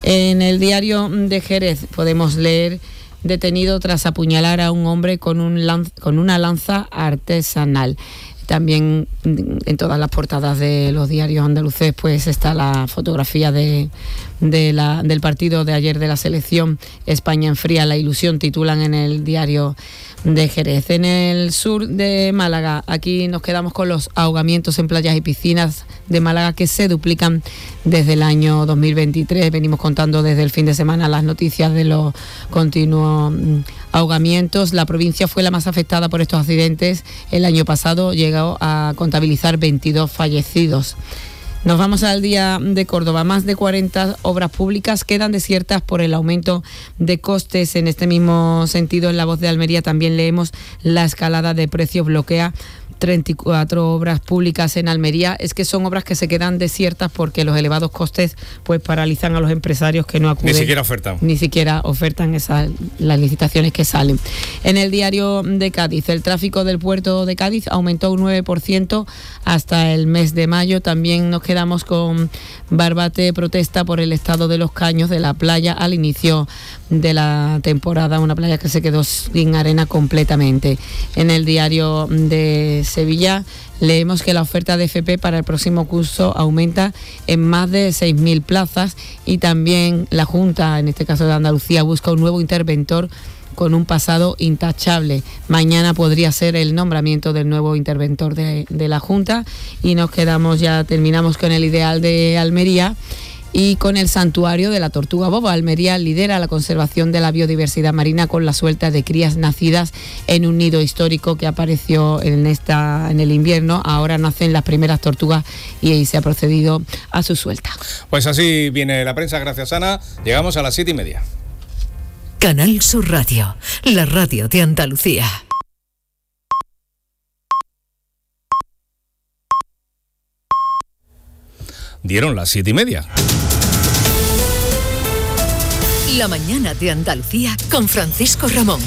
En el diario de Jerez podemos leer: detenido tras apuñalar a un hombre con una lanza artesanal. También en todas las portadas de los diarios andaluces pues está la fotografía del partido de ayer de la selección. España enfría la ilusión, titulan en el diario de Jerez. En el sur de Málaga, aquí nos quedamos con los ahogamientos en playas y piscinas de Málaga, que se duplican desde el año 2023. Venimos contando desde el fin de semana las noticias de los continuos ahogamientos. La provincia fue la más afectada por estos accidentes. El año pasado llegó a contabilizar 22 fallecidos. Nos vamos al día de Córdoba. Más de 40 obras públicas quedan desiertas por el aumento de costes. En este mismo sentido, en La Voz de Almería también leemos: la escalada de precios bloquea 34 obras públicas en Almería. Es que son obras que se quedan desiertas porque los elevados costes pues paralizan a los empresarios que no acuden. Ni siquiera ofertan las licitaciones que salen. En el diario de Cádiz, el tráfico del puerto de Cádiz aumentó un 9% hasta el mes de mayo. También nos quedamos con Barbate protesta por el estado de los caños de la playa al inicio de la temporada, una playa que se quedó sin arena completamente. En el diario de Sevilla leemos que la oferta de FP para el próximo curso aumenta en más de 6.000 plazas, y también la Junta, en este caso de Andalucía, busca un nuevo interventor con un pasado intachable. Mañana podría ser el nombramiento del nuevo interventor de la Junta. Y terminamos con el ideal de Almería y con el santuario de la tortuga boba. Almería lidera la conservación de la biodiversidad marina con la suelta de crías nacidas en un nido histórico que apareció en el invierno. Ahora nacen las primeras tortugas y ahí se ha procedido a su suelta. Pues así viene la prensa, gracias Ana. Llegamos a las 7:30. Canal Sur Radio, la radio de Andalucía. Dieron las 7:30. La mañana de Andalucía con Francisco Ramón.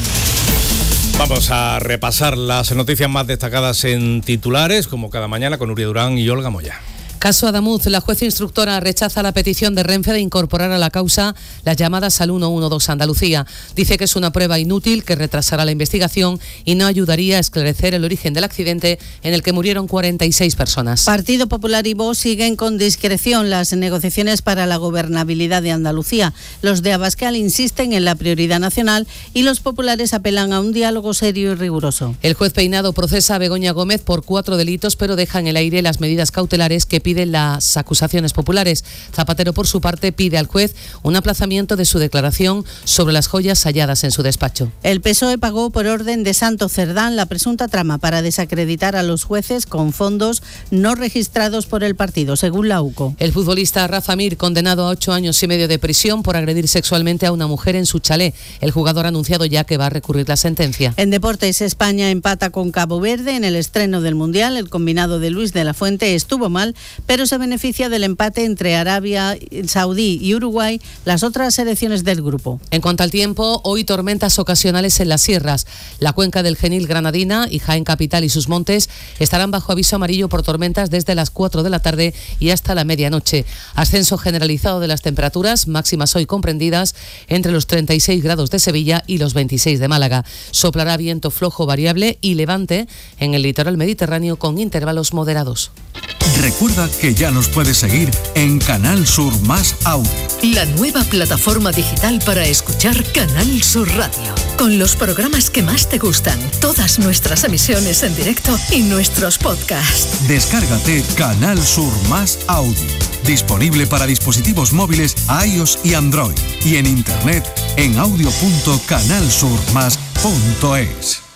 Vamos a repasar las noticias más destacadas en titulares, como cada mañana, con Nuria Durán y Olga Moya. Caso Adamuz, la jueza instructora rechaza la petición de Renfe de incorporar a la causa las llamadas al 112 Andalucía. Dice que es una prueba inútil que retrasará la investigación y no ayudaría a esclarecer el origen del accidente en el que murieron 46 personas. Partido Popular y Vox siguen con discreción las negociaciones para la gobernabilidad de Andalucía. Los de Abascal insisten en la prioridad nacional y los populares apelan a un diálogo serio y riguroso. El juez Peinado procesa a Begoña Gómez por 4 delitos, pero deja en el aire las medidas cautelares que piden las acusaciones populares. Zapatero, por su parte, pide al juez un aplazamiento de su declaración sobre las joyas halladas en su despacho. El PSOE pagó por orden de Santos Cerdán la presunta trama para desacreditar a los jueces con fondos no registrados por el partido, según la UCO. El futbolista Rafa Mir, condenado a 8 años y medio de prisión por agredir sexualmente a una mujer en su chalet. El jugador ha anunciado ya que va a recurrir la sentencia. En deportes, España empata con Cabo Verde en el estreno del Mundial. El combinado de Luis de la Fuente estuvo mal, pero se beneficia del empate entre Arabia Saudí y Uruguay, las otras selecciones del grupo. En cuanto al tiempo, hoy tormentas ocasionales en las sierras. La cuenca del Genil Granadina y Jaén Capital y sus montes estarán bajo aviso amarillo por tormentas desde las 4 de la tarde y hasta la medianoche. Ascenso generalizado de las temperaturas, máximas hoy comprendidas entre los 36 grados de Sevilla y los 26 de Málaga. Soplará viento flojo variable y levante en el litoral mediterráneo con intervalos moderados. Recuerda que ya nos puedes seguir en Canal Sur Más Audio. La nueva plataforma digital para escuchar Canal Sur Radio. Con los programas que más te gustan, todas nuestras emisiones en directo y nuestros podcasts. Descárgate Canal Sur Más Audio. Disponible para dispositivos móviles iOS y Android. Y en internet en audio.canalsurmas.es.